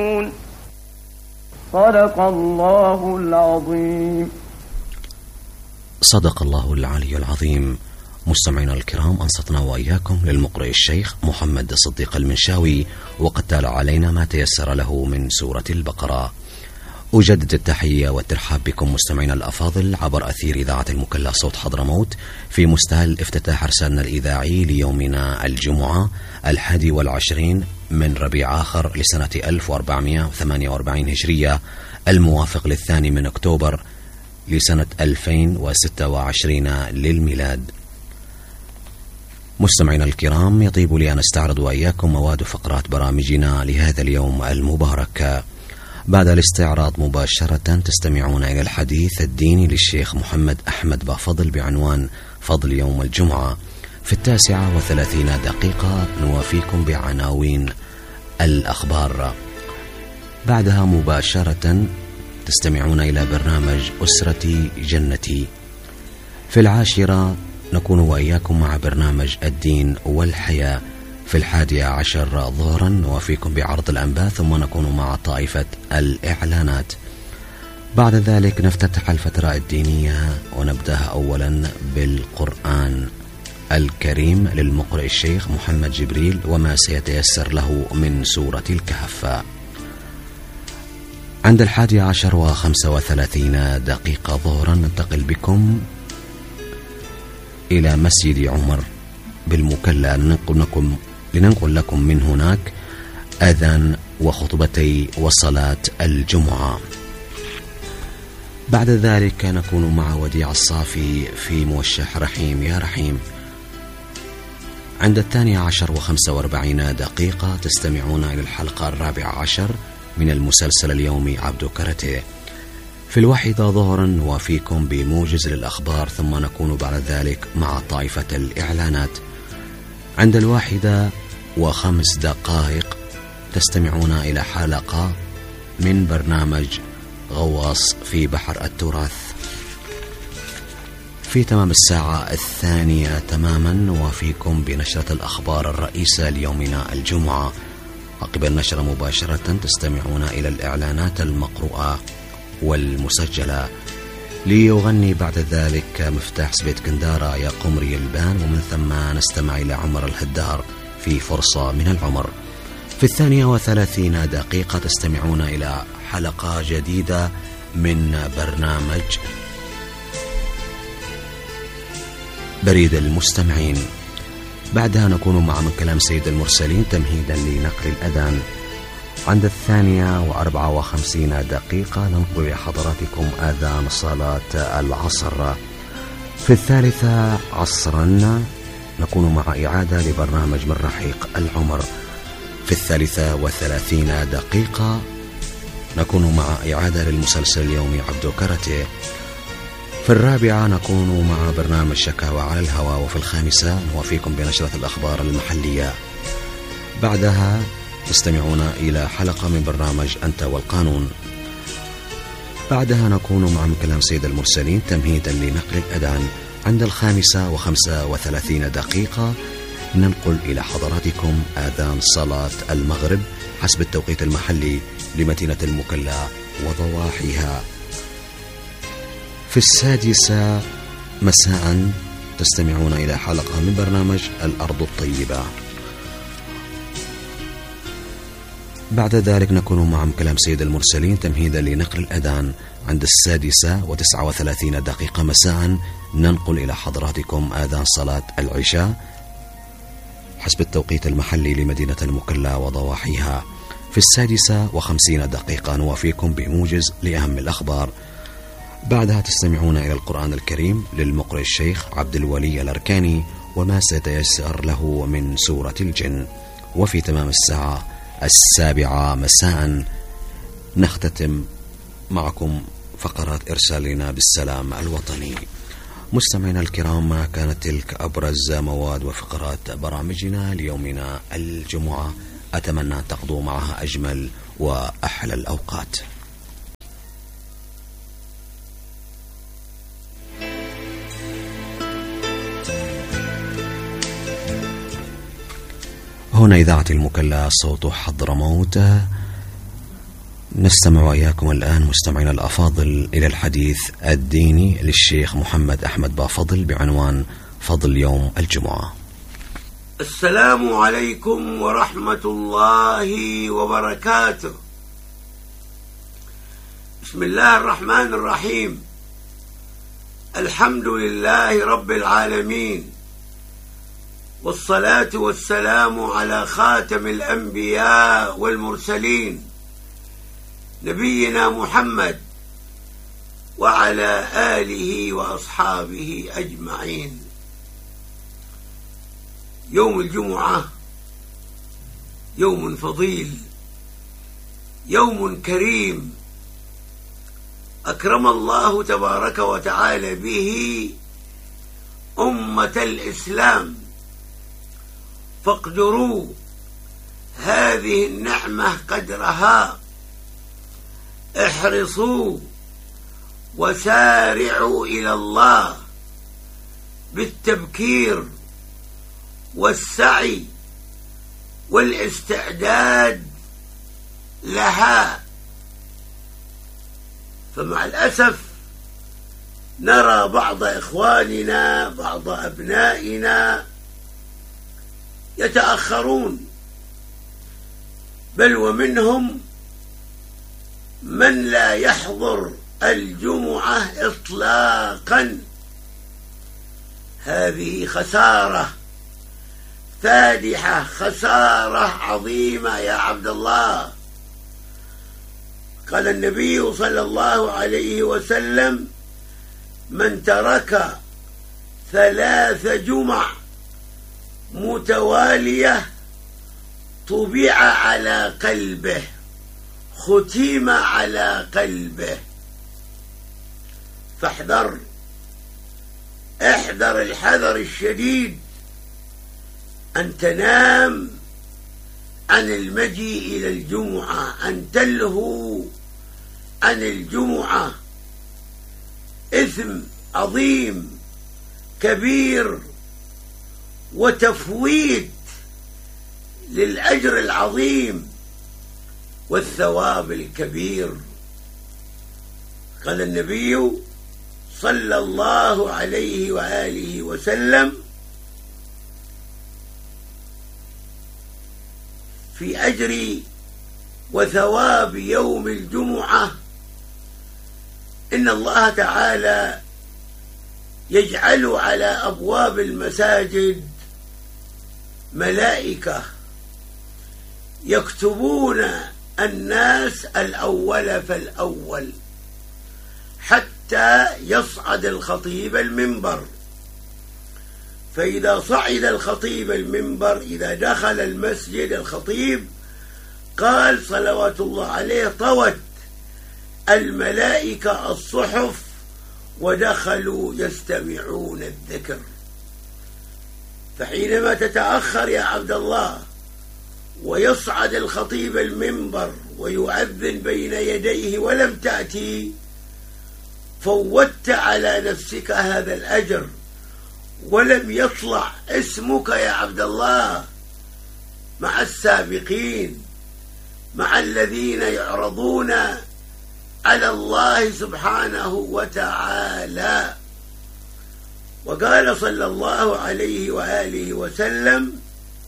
صدق الله العظيم. صدق الله العلي العظيم. مستمعينا الكرام، أنصتنا وإياكم للمقرئ الشيخ محمد صديق المنشاوي، وقد تلا علينا ما تيسر له من سورة البقرة. أجدد التحية والترحاب بكم مستمعينا الأفاضل عبر أثير إذاعة المكلا صوت حضرموت في مستهل افتتاح رسالنا الإذاعي ليومنا الجمعة 21 من ربيع آخر لسنة 1448 هجرية، الموافق للثاني من أكتوبر لسنة 2026 للميلاد. مستمعينا الكرام، يطيب لي أن استعرض وإياكم مواد فقرات برامجنا لهذا اليوم المبارك. بعد الاستعراض مباشرة تستمعون إلى الحديث الديني للشيخ محمد أحمد بافضل بعنوان فضل يوم الجمعة. في 39 نوافيكم بعناوين الأخبار. بعدها مباشرة تستمعون إلى برنامج أسرتي جنتي. في 10 نكون وإياكم مع برنامج الدين والحياة. في 11 ظهرا نوافيكم بعرض الأنباء، ثم نكون مع طائفة الإعلانات. بعد ذلك نفتتح الفترة الدينية ونبدأها أولا بالقرآن الكريم للمقرئ الشيخ محمد جبريل وما سيتيسر له من سورة الكهف. عند 11:35 ظهرا ننتقل بكم إلى مسجد عمر بالمكلا لننقل لكم من هناك أذان وخطبتي وصلاة الجمعة. بعد ذلك نكون مع وديع الصافي في موشح رحيم يا رحيم. عند 12:45 تستمعون إلى الحلقة 14 من المسلسل اليومي عبدو كاراتيه. في 1 ظهرا نوافيكم بموجز للأخبار، ثم نكون بعد ذلك مع طائفة الإعلانات. عند 1:05 تستمعون إلى حلقة من برنامج غواص في بحر التراث. في تمام الساعة 2 تماما نوافيكم بنشرة الأخبار الرئيسة ليومنا الجمعة. عقب النشرة مباشرة تستمعون إلى الإعلانات المقروءة والمسجلة. ليغني بعد ذلك مفتاح سبيت كندارة يا قمري البان، ومن ثم نستمع إلى عمر الهدار في فرصة من العمر. في 32 تستمعون إلى حلقة جديدة من برنامج بريد المستمعين. بعدها نكون مع من كلام سيد المرسلين تمهيدا لنقل الأذان. عند 2:54 ننقل لحضراتكم آذان صلاة العصر. في 3 عصرا نكون مع إعادة لبرنامج من رحيق العمر. في 33 نكون مع إعادة للمسلسل اليومي عبدو كاراتيه. في 4 نكون مع برنامج شكاوى على الهواء. وفي 5 نوافيكم بنشرة الأخبار المحلية. بعدها تستمعون إلى حلقة من برنامج أنت والقانون. بعدها نكون مع كلام سيد المرسلين تمهيدا لنقل الأذان. عند 5:35 ننقل إلى حضراتكم آذان صلاة المغرب حسب التوقيت المحلي لمدينة المكلا وضواحيها. في 6 مساء تستمعون إلى حلقة من برنامج الأرض الطيبة. بعد ذلك نكون مع كلام سيد المرسلين تمهيدا لنقل الأذان. عند 6:39 مساء ننقل إلى حضراتكم آذان صلاة العشاء حسب التوقيت المحلي لمدينة المكلا وضواحيها. في 6:50 نوافيكم بموجز لأهم الأخبار. بعدها تستمعون إلى القرآن الكريم للمقرئ الشيخ عبد الولي الأركاني وما سيتيسر له من سورة الجن. وفي تمام الساعة 7 مساء نختتم معكم فقرات إرسالنا بالسلام الوطني. مستمعينا الكرام، ما كانت تلك أبرز مواد وفقرات برامجنا ليومنا الجمعة. أتمنى أن تقضوا معها أجمل وأحلى الأوقات. هنا إذاعة المكلا صوت حضرموت نستمع وإياكم الآن مستمعينا الأفاضل إلى الحديث الديني للشيخ محمد أحمد بافضل بعنوان فضل يوم الجمعة. السلام عليكم ورحمة الله وبركاته. بسم الله الرحمن الرحيم. الحمد لله رب العالمين، والصلاة والسلام على خاتم الأنبياء والمرسلين نبينا محمد وعلى آله وأصحابه أجمعين. يوم الجمعة يوم فضيل، يوم كريم أكرم الله تبارك وتعالى به أمة الإسلام، فاقدروا هذه النعمة قدرها، احرصوا وسارعوا إلى الله بالتبكير والسعي والاستعداد لها. فمع الأسف نرى بعض إخواننا، بعض أبنائنا يتأخرون، بل ومنهم من لا يحضر الجمعة إطلاقا. هذه خسارة فادحة، خسارة عظيمة يا عبد الله. قال النبي صلى الله عليه وسلم: من ترك 3 جمع متوالية طبع على قلبه، ختم على قلبه. فاحذر، احذر الحذر الشديد أن تنام عن المجيء إلى الجمعة، أن تلهو عن الجمعة. إثم عظيم كبير وتفويت للأجر العظيم والثواب الكبير. قال النبي صلى الله عليه وآله وسلم في أجر وثواب يوم الجمعة: إن الله تعالى يجعل على أبواب المساجد ملائكة يكتبون الناس الأول فالأول حتى يصعد الخطيب المنبر. فإذا صعد الخطيب المنبر، إذا دخل المسجد الخطيب، قال صلوات الله عليه: طوت الملائكة الصحف ودخلوا يستمعون الذكر. فحينما تتأخر يا عبد الله ويصعد الخطيب المنبر ويؤذن بين يديه ولم تأتي، فوتت على نفسك هذا الأجر، ولم يطلع اسمك يا عبد الله مع السابقين، مع الذين يعرضون على الله سبحانه وتعالى. وقال صلى الله عليه وآله وسلم: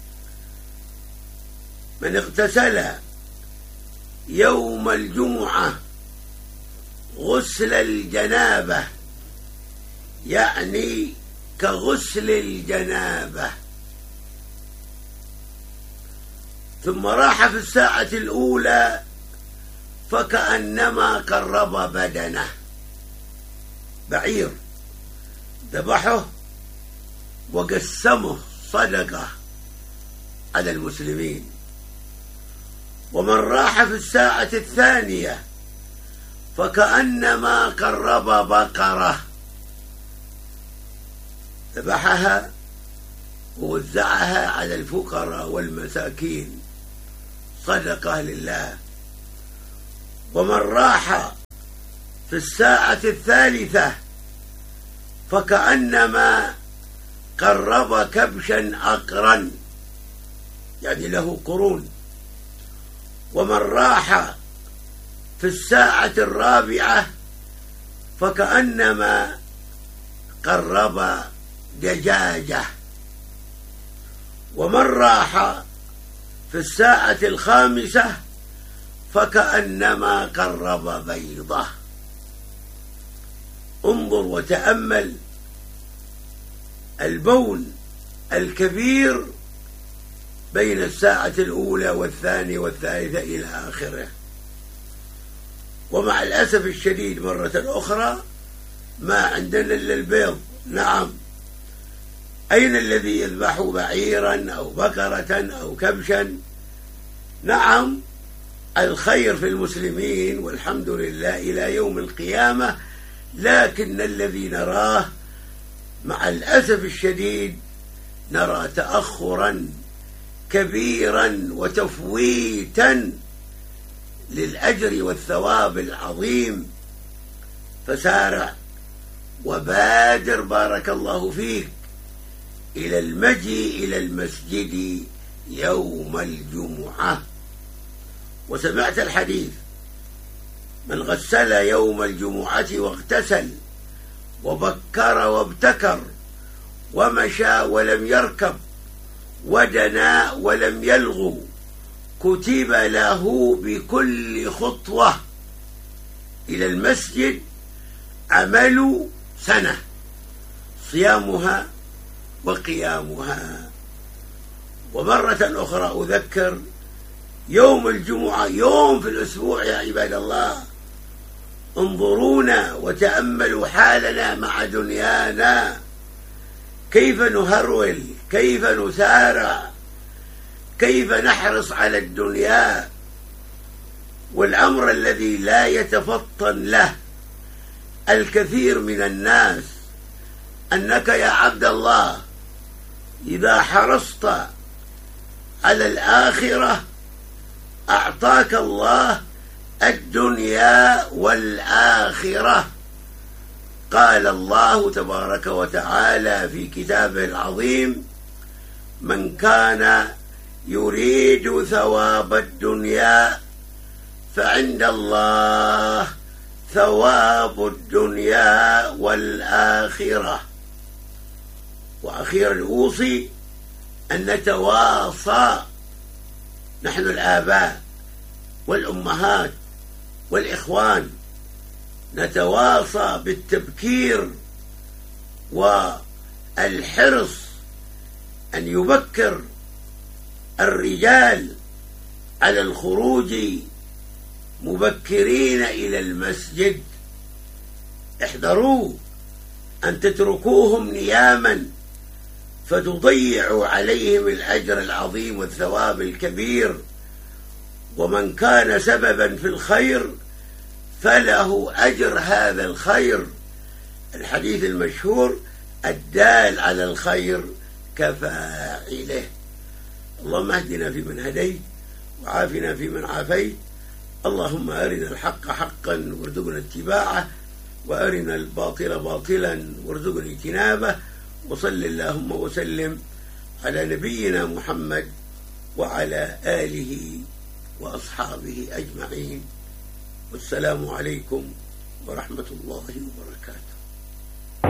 من اغتسل يوم الجمعة غسل الجنابة، يعني كغسل الجنابة، ثم راح في الساعة الأولى فكأنما قرب بدنه، بعير ذبحه وقسمه صدقة على المسلمين. ومن راح في الساعة الثانية فكأنما قرب بقرة، ذبحها ووزعها على الفقراء والمساكين صدقة لله. ومن راح في الساعة الثالثة فكأنما قرب كبشا أقرا، يعني له قرون. ومن راح في الساعة الرابعة فكأنما قرب دجاجة، ومن راح في الساعة الخامسة فكأنما قرب بيضة. انظر وتأمل البون الكبير بين الساعة الأولى والثانية والثالثة إلى آخره. ومع الأسف الشديد مرة أخرى ما عندنا إلا البيض. نعم، أين الذي يذبح بعيرا أو بقرة أو كبشا؟ نعم، الخير في المسلمين والحمد لله إلى يوم القيامة، لكن الذي نراه مع الأسف الشديد نرى تأخرا كبيرا وتفويتا للأجر والثواب العظيم. فسارع وبادر بارك الله فيك إلى المجيء إلى المسجد يوم الجمعة. وسمعت الحديث: من غسل يوم الجمعة واغتسل وبكر وابتكر ومشى ولم يركب ودنا ولم يلغو كتب له بكل خطوة إلى المسجد عمل سنة صيامها وقيامها. ومرة أخرى أذكر: يوم الجمعة يوم في الأسبوع يا عباد الله. انظرونا وتأملوا حالنا مع دنيانا، كيف نهرول، كيف نسارع، كيف نحرص على الدنيا، والأمر الذي لا يتفطن له الكثير من الناس أنك يا عبد الله إذا حرصت على الآخرة أعطاك الله الدنيا والآخرة. قال الله تبارك وتعالى في كتابه العظيم: من كان يريد ثواب الدنيا فعند الله ثواب الدنيا والآخرة. وأخيرا أوصي أن نتواصى نحن الآباء والأمهات والإخوان، نتواصى بالتبكير والحرص أن يبكر الرجال على الخروج مبكرين إلى المسجد. احذروا أن تتركوهم نياما فتضيعوا عليهم الأجر العظيم والثواب الكبير. ومن كان سببا في الخير فله أجر هذا الخير. الحديث المشهور: الدال على الخير كفاعله. اللهم اهدنا فيمن هديت وعافنا فيمن عافيت. اللهم أرنا الحق حقا وارزقنا اتباعه، وأرنا الباطل باطلا وارزقنا اجتنابه. وصل اللهم وسلم على نبينا محمد وعلى آله وأصحابه أجمعين. والسلام عليكم ورحمة الله وبركاته.